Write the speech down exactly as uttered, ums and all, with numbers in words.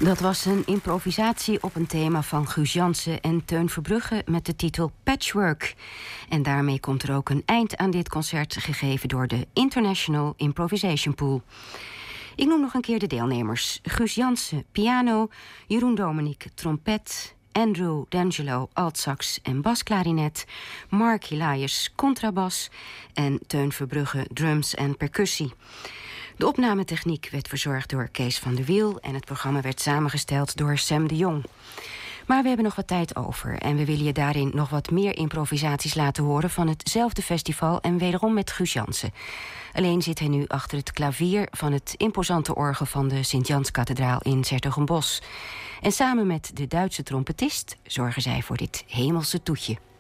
Dat was een improvisatie op een thema van Guus Jansen en Teun Verbrugge met de titel Patchwork. En daarmee komt er ook een eind aan dit concert, gegeven door de International Improvisation Pool. Ik noem nog een keer de deelnemers. Guus Jansen, piano, Jeroen Dominic, trompet, Andrew D'Angelo, altsax en basklarinet, Mark Elias, contrabas en Teun Verbrugge, drums en percussie. De opnametechniek werd verzorgd door Kees van der Wiel en het programma werd samengesteld door Sam de Jong. Maar we hebben nog wat tijd over en we willen je daarin nog wat meer improvisaties laten horen van hetzelfde festival en wederom met Guus Jansen. Alleen zit hij nu achter het klavier van het imposante orgel van de Sint-Janskathedraal in 's-Hertogenbosch. En samen met de Duitse trompetist zorgen zij voor dit hemelse toetje.